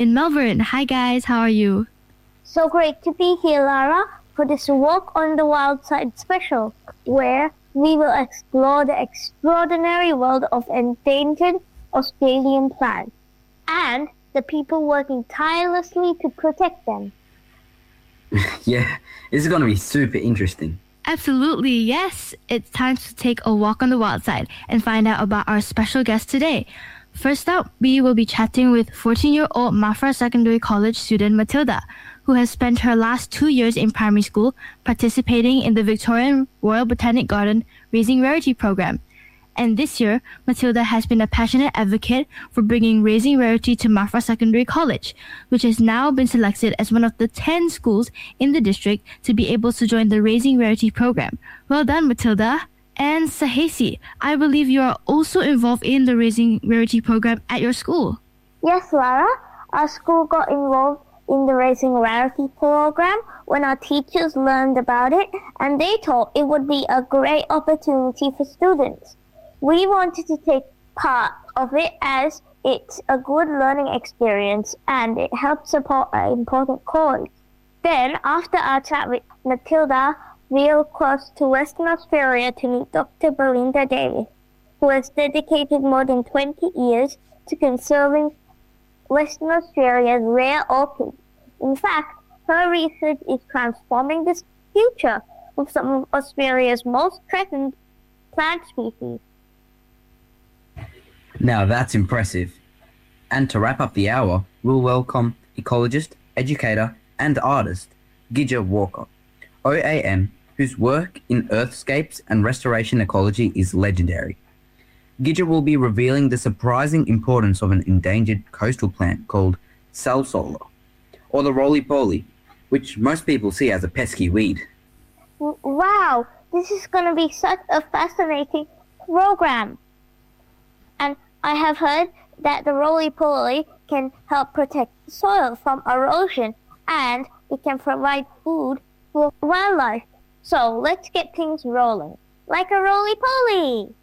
in Melbourne. Hi guys, how are you? So great to be here, Lara, for this Walk on the Wild Side special, where we will explore the extraordinary world of endangered Australian plants and the people working tirelessly to protect them. Yeah, this is going to be super interesting. Absolutely, yes. It's time to take a walk on the wild side and find out about our special guest today. First up, we will be chatting with 14-year-old Mafra Secondary College student Matilda, who has spent her last 2 years in primary school participating in the Victorian Royal Botanic Garden Raising Rarity program. And this year, Matilda has been a passionate advocate for bringing Raising Rarity to Mafra Secondary College, which has now been selected as one of the 10 schools in the district to be able to join the Raising Rarity program. Well done, Matilda. And Sahesi, I believe you are also involved in the Raising Rarity program at your school. Yes, Lara. Our school got involved in the Raising Rarity program when our teachers learned about it, and they thought it would be a great opportunity for students. We wanted to take part of it as it's a good learning experience and it helps support an important cause. Then, after our chat with Matilda, we'll cross to Western Australia to meet Dr. Belinda Davis, who has dedicated more than 20 years to conserving Western Australia's rare orchids. In fact, her research is transforming the future of some of Australia's most threatened plant species. Now that's impressive. And to wrap up the hour, we'll welcome ecologist, educator, and artist Gija Walker, OAM, whose work in earthscapes and restoration ecology is legendary. Gija will be revealing the surprising importance of an endangered coastal plant called salsola, or the roly-poly, which most people see as a pesky weed. Wow, this is going to be such a fascinating program. And I have heard that the roly-poly can help protect the soil from erosion and it can provide food for wildlife. So let's get things rolling. Like a roly-poly!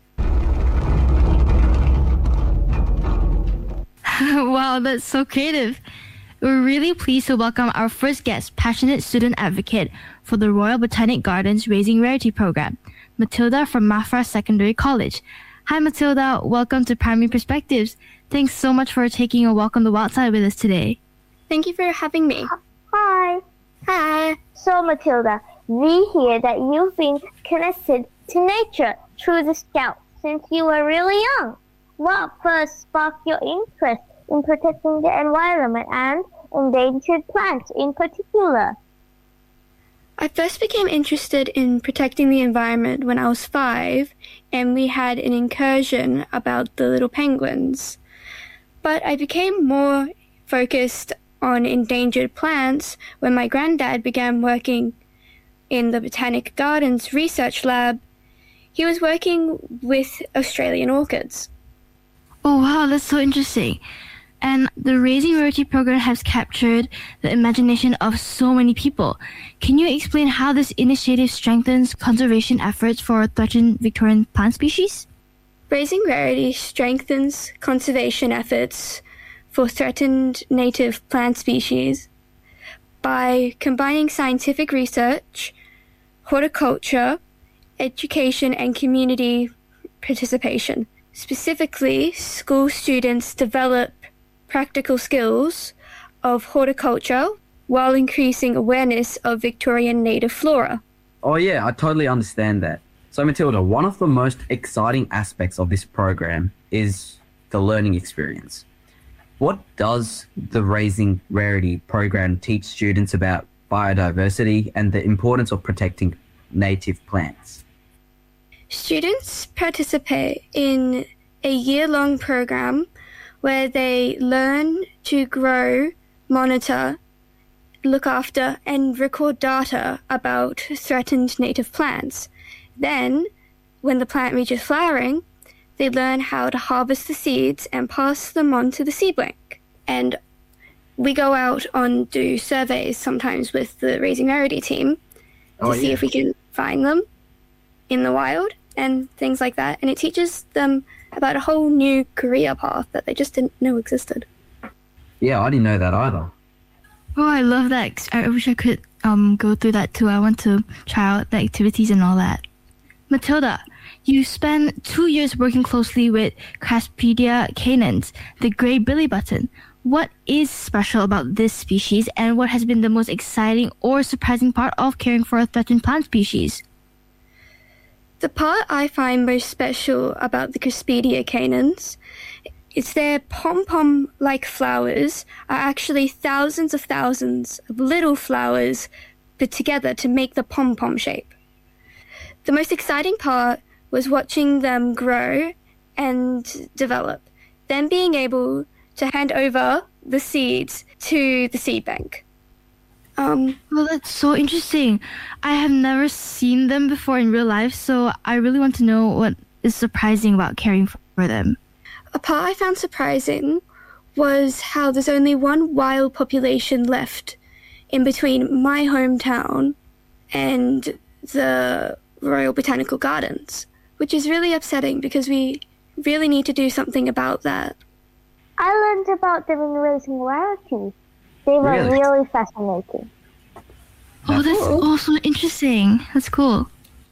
Wow, that's so creative. We're really pleased to welcome our first guest, passionate student advocate for the Royal Botanic Gardens Raising Rarity program, Matilda from Mafra Secondary College. Hi, Matilda. Welcome to Primary Perspectives. Thanks so much for taking a walk on the wild side with us today. Thank you for having me. Hi. Hi. So, Matilda, we hear that you've been connected to nature through the Scouts since you were really young. What first sparked your interest in protecting the environment and endangered plants in particular? I first became interested in protecting the environment when I was 5, and we had an incursion about the little penguins. But I became more focused on endangered plants when my granddad began working in the Botanic Gardens research lab. He was working with Australian orchids. Oh, wow, that's so interesting. And the Raising Rarity program has captured the imagination of so many people. Can you explain how this initiative strengthens conservation efforts for threatened Victorian plant species? Raising Rarity strengthens conservation efforts for threatened native plant species by combining scientific research, horticulture, education, and community participation. Specifically, school students develop practical skills of horticulture while increasing awareness of Victorian native flora. Oh yeah, I totally understand that. So Matilda, one of the most exciting aspects of this program is the learning experience. What does the Raising Rarity program teach students about biodiversity and the importance of protecting native plants? Students participate in a year-long program where they learn to grow, monitor, look after, and record data about threatened native plants. Then, when the plant reaches flowering, they learn how to harvest the seeds and pass them on to the seed bank. And we go out on do surveys sometimes with the Raising Rarity team to see if we can find them in the wild and things like that. And it teaches them about a whole new career path that they just didn't know existed. Yeah, I didn't know that either. Oh, I love that. I wish I could go through that too. I want to try out the activities and all that. Matilda, you spent 2 years working closely with Craspedia caninus, the gray billy button. What is special about this species, and what has been the most exciting or surprising part of caring for a threatened plant species? The part I find most special about the Craspedia caninus is their pom-pom-like flowers are actually thousands of little flowers put together to make the pom-pom shape. The most exciting part was watching them grow and develop, then being able to hand over the seeds to the seed bank. Well, that's so interesting. I have never seen them before in real life, so I really want to know what is surprising about caring for them. A part I found surprising was how there's only one wild population left in between my hometown and the Royal Botanical Gardens, which is really upsetting because we really need to do something about that. I learned about them in Raising Rarity. They were really fascinating. Oh, that's also interesting. That's cool.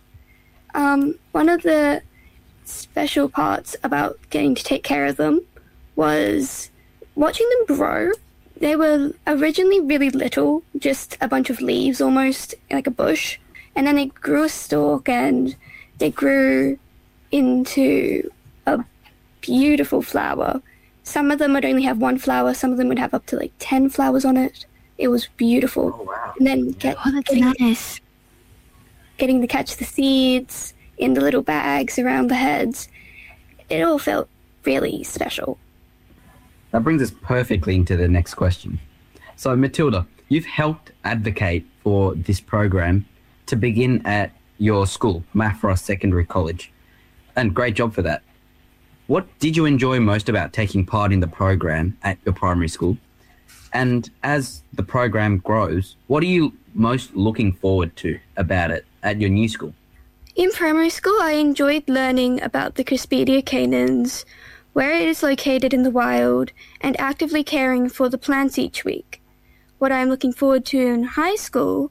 One of the special parts about getting to take care of them was watching them grow. They were originally really little, just a bunch of leaves almost, like a bush. And then they grew a stalk and they grew into a beautiful flower. Some of them would only have one flower. Some of them would have up to 10 flowers on it. It was beautiful. Oh, wow. And then nice. Getting to catch the seeds in the little bags around the heads. It all felt really special. That brings us perfectly into the next question. So, Matilda, you've helped advocate for this program to begin at your school, Maffra Secondary College. And great job for that. What did you enjoy most about taking part in the program at your primary school? And as the program grows, what are you most looking forward to about it at your new school? In primary school, I enjoyed learning about the Craspedia caninus, where it is located in the wild, and actively caring for the plants each week. What I'm looking forward to in high school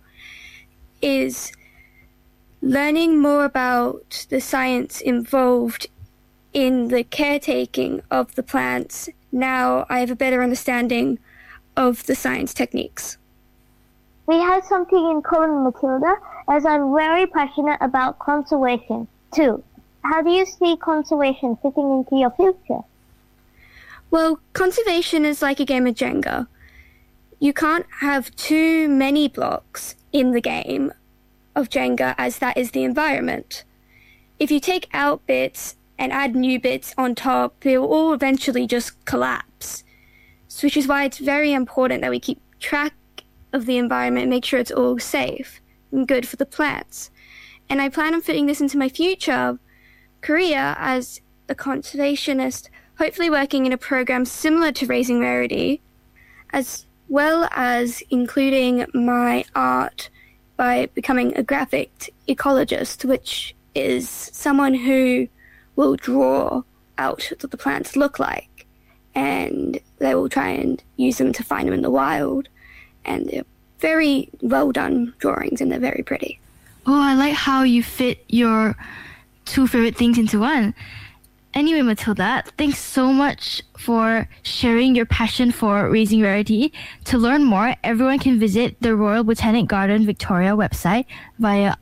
is learning more about the science involved in the caretaking of the plants. Now I have a better understanding of the science techniques. We have something in common, Matilda, as I'm very passionate about conservation, too. How do you see conservation fitting into your future? Well, conservation is like a game of Jenga. You can't have too many blocks in the game of Jenga, as that is the environment. If you take out bits and add new bits on top, they will all eventually just collapse. So, which is why it's very important that we keep track of the environment and make sure it's all safe and good for the plants. And I plan on fitting this into my future career as a conservationist, hopefully working in a program similar to Raising Rarity, as well as including my art by becoming a graphic ecologist, which is someone who will draw out what the plants look like, and they will try and use them to find them in the wild. And they're very well done drawings, and they're very pretty. Oh, I like how you fit your two favorite things into one. Anyway, Matilda, thanks so much for sharing your passion for Raising Rarity. To learn more, everyone can visit the Royal Botanic Garden Victoria website via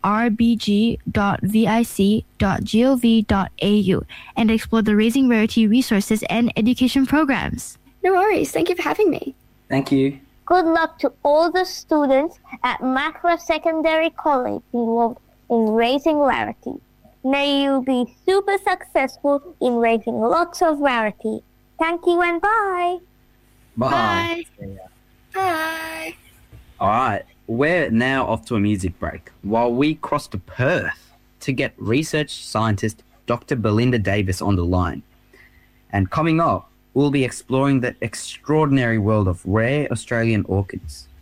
rbg.vic.gov.au and explore the Raising Rarity resources and education programs. No worries. Thank you for having me. Thank you. Good luck to all the students at Maffra Secondary College involved in Raising Rarity. May you be super successful in raising lots of rarity. Thank you and bye. Bye. Bye. All right, we're now off to a music break while we cross to Perth to get research scientist Dr. Belinda Davis on the line. And coming up, we'll be exploring the extraordinary world of rare Australian orchids.